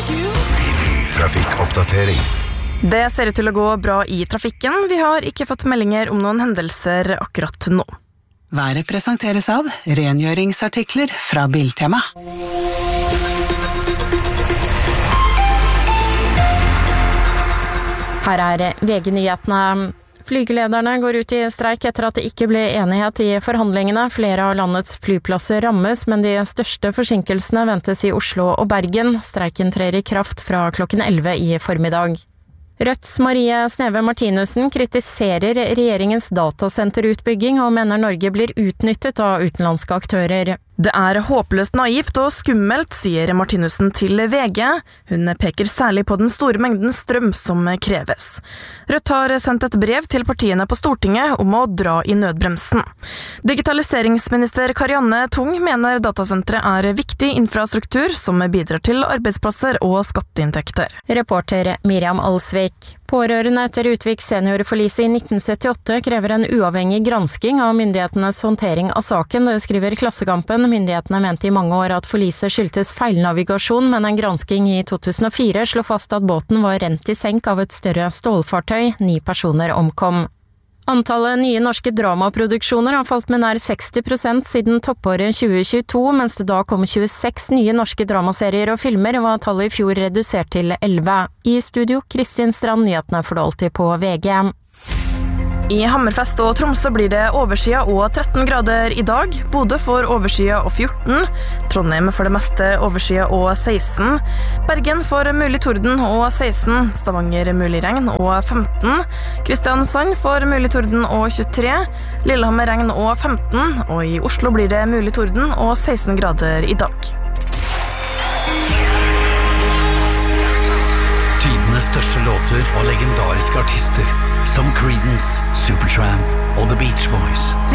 Trafikkoppdatering. Det ser ut til å gå bra i trafikken. Vi har ikke fått meldinger om noen hendelser akkurat nå. Været presenteres av rengjøringsartikler fra Biltema. Her er VG-nyhetene. Flygelederne går ut i streik etter at det ikke ble enighet i forhandlingene. Flere av landets flyplasser rammes, men de største forsinkelsene ventes i Oslo og Bergen. Streiken trer i kraft fra klokken 11 i formiddag. Rødts Marie Sneve Martinussen kritiserer regjeringens datasenterutbygging og mener Norge blir utnyttet av utenlandske aktører. Det er håpløst naivt og skummelt, sier Martinussen til VG. Hun peker særlig på den store mengden strøm som kreves. Rødt har sendt et brev til partiene på Stortinget om å dra i nødbremsen. Digitaliseringsminister Karianne Tung mener datasenteret er viktig infrastruktur som bidrar til arbeidsplasser og skatteinntekter. Reporter Miriam Alsvik. Pårørende etter Utvik seniorforlise i 1978 krever en uavhengig gransking av myndighetenes håndtering av saken, det skriver Klassekampen. Myndighetene mente i mange år at forliset skyldtes feilnavigasjon, men en gransking i 2004 slår fast at båten var rent i senk av et større stålfartøy. 9 personer omkom. Antallet nye norske dramaproduksjoner har falt med nær 60% siden toppåret 2022, mens det da kom 26 nye norske dramaserier og filmer, var tallet i fjor redusert til 11. I studio, Kristin Strand, nyhetene får du alltid på VG. I Hammerfest og Tromsø blir det overskya og 13 grader i dag. Bodø får overskya og 14. Trondheim for det meste overskya og 16. Bergen får mulig torden og 16. Stavanger mulig regn og 15. Kristiansand får mulig torden og 23. Lillehammer regn og 15. Og i Oslo blir det mulig torden og 16 grader i dag. Tidenes største låter og legendariske artister som Creedence, Supertramp og The Beach Boys.